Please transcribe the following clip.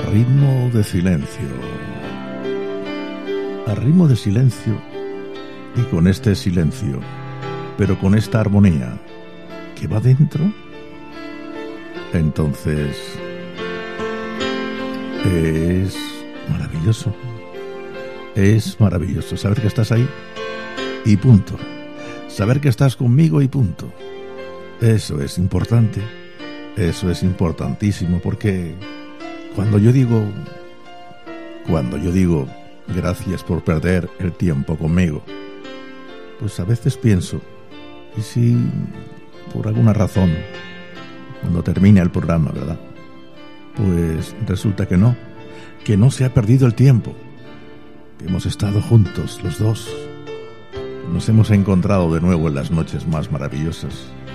ritmo de silencio. A ritmo de silencio y con este silencio, pero con esta armonía que va dentro, entonces es maravilloso. Es maravilloso saber que estás ahí y punto. Saber que estás conmigo y punto. Eso es importante. Eso es importantísimo, porque cuando yo digo gracias por perder el tiempo conmigo, pues a veces pienso, ¿y si por alguna razón, cuando termine el programa, verdad? Pues resulta que no se ha perdido el tiempo, que hemos estado juntos los dos, nos hemos encontrado de nuevo en las noches más maravillosas.